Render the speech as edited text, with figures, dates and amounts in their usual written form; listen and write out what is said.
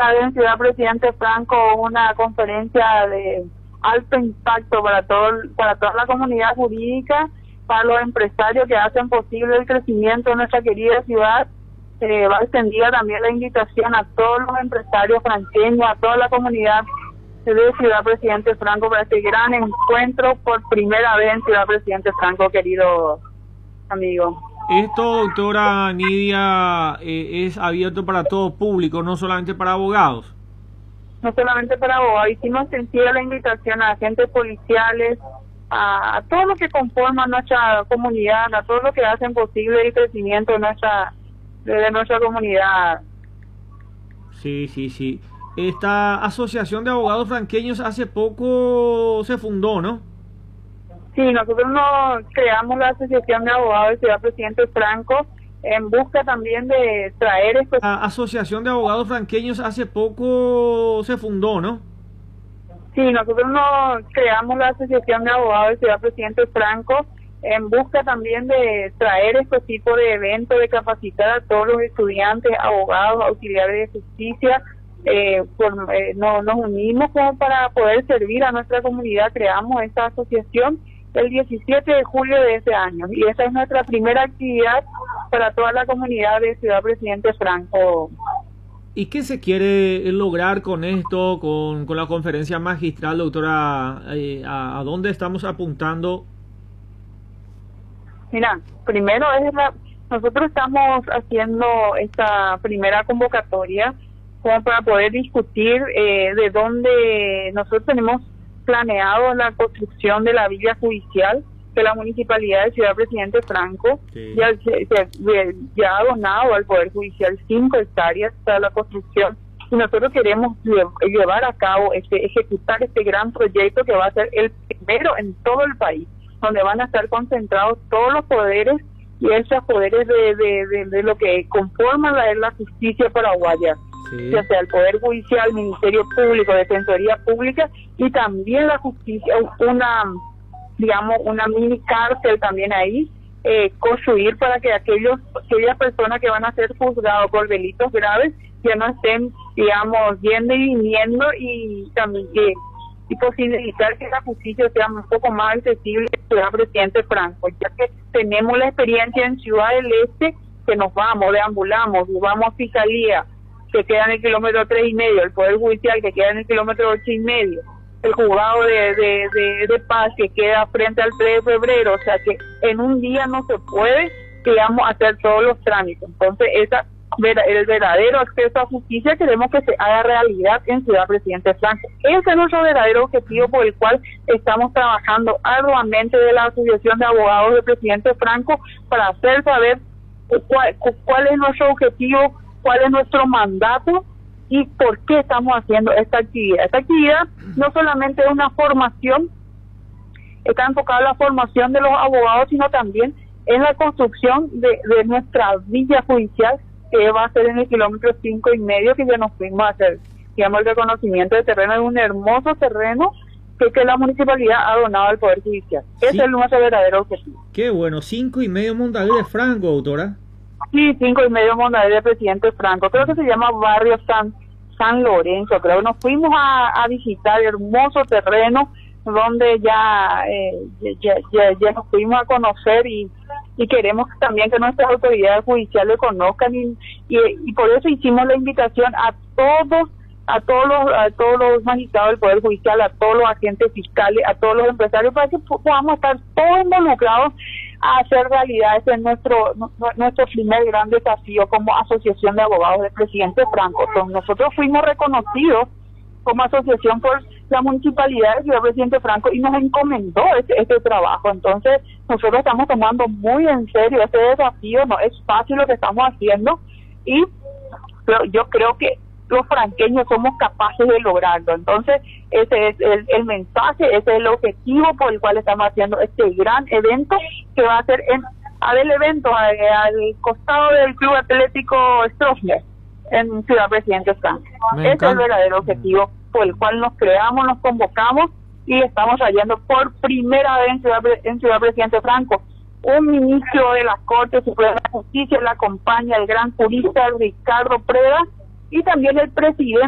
primera vez en Ciudad Presidente Franco una conferencia de alto impacto para toda la comunidad jurídica, para los empresarios que hacen posible el crecimiento de nuestra querida ciudad. Va extendida también la invitación a todos los empresarios franqueños, a toda la comunidad de Ciudad Presidente Franco para este gran encuentro por primera vez en Ciudad Presidente Franco, querido amigo. Esto, doctora Nidia, es abierto para todo público, no solamente para abogados. No solamente para abogados, hicimos extensiva la invitación a agentes policiales, a todos los que conforman nuestra comunidad, a todos los que hacen posible el crecimiento de nuestra comunidad. Sí. Esta asociación de abogados franqueños hace poco se fundó, ¿no? Sí, nosotros creamos la Asociación de Abogados de Ciudad Presidente Franco en busca también de traer... La Asociación de Abogados Franqueños hace poco se fundó, ¿no? Sí, nosotros creamos la Asociación de Abogados de Ciudad Presidente Franco en busca también de traer este tipo de eventos, de capacitar a todos los estudiantes, abogados, auxiliares de justicia. Nos unimos como para poder servir a nuestra comunidad. Creamos esta asociación el 17 de julio de este año y esa es nuestra primera actividad para toda la comunidad de Ciudad Presidente Franco. ¿Y qué se quiere lograr con esto, con la conferencia magistral, doctora? ¿A dónde estamos apuntando? Mira, primero nosotros estamos haciendo esta primera convocatoria como para poder discutir de dónde nosotros tenemos planeado la construcción de la villa judicial que la Municipalidad de Ciudad Presidente Franco ya ha donado al Poder Judicial 5 hectáreas para la construcción, y nosotros queremos llevar a cabo, ejecutar este gran proyecto que va a ser el primero en todo el país, donde van a estar concentrados todos los poderes y esos poderes de lo que conforman la justicia paraguaya. Sí. Ya sea el Poder Judicial, Ministerio Público, Defensoría Pública y también la justicia, una mini cárcel también ahí, construir para que aquellas personas que van a ser juzgados por delitos graves ya no estén, yendo y viniendo, y también y posibilitar que la justicia sea un poco más accesible en Ciudad Presidente Franco, ya que tenemos la experiencia en Ciudad del Este que nos deambulamos, vamos a Fiscalía, que queda en el kilómetro 3,5, el Poder Judicial que queda en el kilómetro 8,5, el juzgado de paz que queda frente al 3 de febrero, o sea que en un día no se puede, hacer todos los trámites. Entonces el verdadero acceso a justicia queremos que se haga realidad en Ciudad Presidente Franco. Ese es nuestro verdadero objetivo por el cual estamos trabajando arduamente de la Asociación de Abogados de Presidente Franco para hacer saber cuál es nuestro objetivo, cuál es nuestro mandato y por qué estamos haciendo esta actividad. Esta actividad no solamente es una formación, está enfocada en la formación de los abogados, sino también en la construcción de nuestra villa judicial, que va a ser en el kilómetro 5,5, que ya nos fuimos a hacer, el reconocimiento de terreno. Es un hermoso terreno que la municipalidad ha donado al Poder Judicial. Sí. Ese es nuestro verdadero objetivo. Qué bueno, 5,5 Montaguer de Franco, doctora. Sí, 5,5 Montaguer de Presidente Franco. Creo que se llama Barrio San Lorenzo. Creo que nos fuimos a visitar hermoso terreno donde ya nos fuimos a conocer y queremos también que nuestras autoridades judiciales conozcan y por eso hicimos la invitación a todos los magistrados del Poder Judicial, a todos los agentes fiscales, a todos los empresarios, para que podamos estar todos involucrados a hacer realidad. Ese es nuestro primer gran desafío como Asociación de Abogados del Presidente Franco. Entonces, nosotros fuimos reconocidos como asociación por la Municipalidad de Ciudad Presidente Franco y nos encomendó este trabajo. Entonces nosotros estamos tomando muy en serio este desafío. No es fácil lo que estamos haciendo, pero yo creo que los franqueños somos capaces de lograrlo. Entonces ese es el mensaje, ese es el objetivo por el cual estamos haciendo este gran evento, que va a ser al al costado del Club Atlético Stroessner en Ciudad Presidente Franco. Ese es el verdadero objetivo por el cual nos creamos, nos convocamos y estamos trayendo por primera vez en Ciudad Presidente Franco un ministro de la Corte Suprema de Justicia. Le acompaña el gran jurista Ricardo Preda y también el presidente